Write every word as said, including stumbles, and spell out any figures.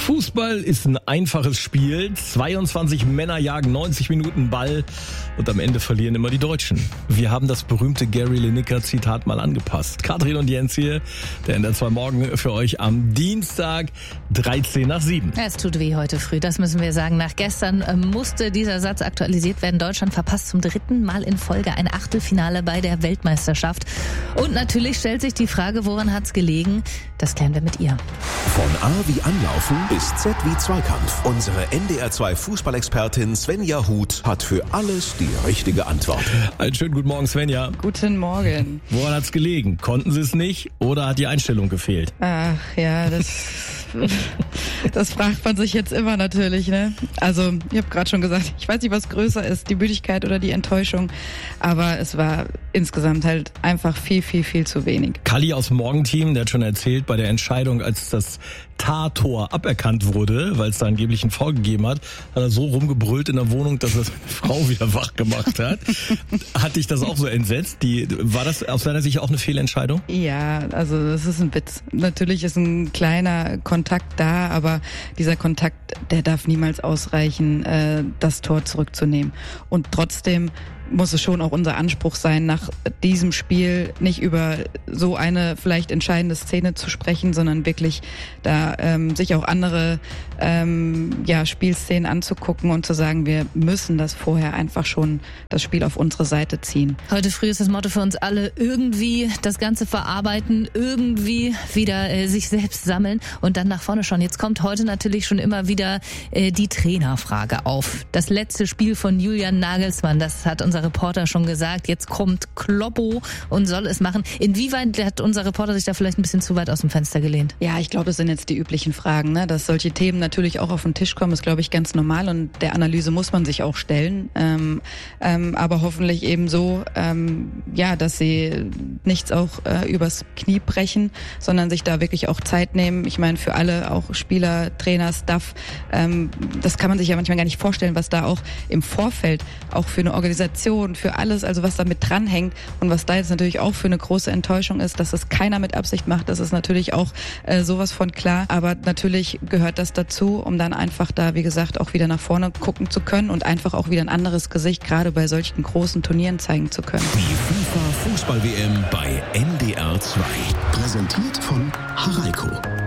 Fußball ist ein einfaches Spiel. zweiundzwanzig Männer jagen neunzig Minuten Ball und am Ende verlieren immer die Deutschen. Wir haben das berühmte Gary Lineker-Zitat mal angepasst. Katrin und Jens hier, der N D R zwei Morgen für euch am Dienstag, dreizehn nach sieben. Es tut weh heute früh, das müssen wir sagen. Nach gestern musste dieser Satz aktualisiert werden. Deutschland verpasst zum dritten Mal in Folge ein Achtelfinale bei der Weltmeisterschaft. Und natürlich stellt sich die Frage, woran hat's gelegen? Das klären wir mit ihr. Von A wie Anlaufen bis Z wie Zweikampf. Unsere N D R zwei Fußballexpertin Svenja Huth hat für alles die richtige Antwort. Einen schönen guten Morgen, Svenja. Guten Morgen. Woran hat's gelegen? Konnten Sie es nicht oder hat die Einstellung gefehlt? Ach ja, das... Das fragt man sich jetzt immer natürlich, ne? Also, ich habe gerade schon gesagt, ich weiß nicht, was größer ist, die Müdigkeit oder die Enttäuschung, aber es war insgesamt halt einfach viel, viel, viel zu wenig. Kalli aus dem Morgenteam, der hat schon erzählt, bei der Entscheidung, als das Tar-Tor aberkannt wurde, weil es da angeblich einen Foul gegeben hat, hat er so rumgebrüllt in der Wohnung, dass er seine Frau wieder wach gemacht hat. Hat dich das auch so entsetzt? Die, war das aus deiner Sicht auch eine Fehlentscheidung? Ja, also das ist ein Witz. Natürlich ist ein kleiner Kontakt da, aber dieser Kontakt, der darf niemals ausreichen, äh, das Tor zurückzunehmen. Und trotzdem muss es schon auch unser Anspruch sein, nach diesem Spiel nicht über so eine vielleicht entscheidende Szene zu sprechen, sondern wirklich da ähm, sich auch andere ähm, ja, Spielszenen anzugucken und zu sagen, wir müssen das vorher einfach schon das Spiel auf unsere Seite ziehen. Heute früh ist das Motto für uns alle, irgendwie das Ganze verarbeiten, irgendwie wieder äh, sich selbst sammeln und dann nach vorne schauen. Jetzt kommt heute natürlich schon immer wieder äh, die Trainerfrage auf. Das letzte Spiel von Julian Nagelsmann, das hat unser Reporter schon gesagt. Jetzt kommt Kloppo und soll es machen. Inwieweit hat unser Reporter sich da vielleicht ein bisschen zu weit aus dem Fenster gelehnt? Ja, ich glaube, das sind jetzt die üblichen Fragen, ne? Dass solche Themen natürlich auch auf den Tisch kommen, ist, glaube ich, ganz normal und der Analyse muss man sich auch stellen. Ähm, ähm, aber hoffentlich eben so, ähm, ja, dass sie nichts auch äh, übers Knie brechen, sondern sich da wirklich auch Zeit nehmen. Ich meine, für alle, auch Spieler, Trainer, Staff, ähm, das kann man sich ja manchmal gar nicht vorstellen, was da auch im Vorfeld auch für eine Organisation, für alles, also was da mit dranhängt und was da jetzt natürlich auch für eine große Enttäuschung ist, dass es keiner mit Absicht macht, das ist natürlich auch äh, sowas von klar, aber natürlich gehört das dazu, um dann einfach da, wie gesagt, auch wieder nach vorne gucken zu können und einfach auch wieder ein anderes Gesicht, gerade bei solchen großen Turnieren zeigen zu können. Die FIFA Fußball-W M bei N D R zwei. Präsentiert von Haraiko.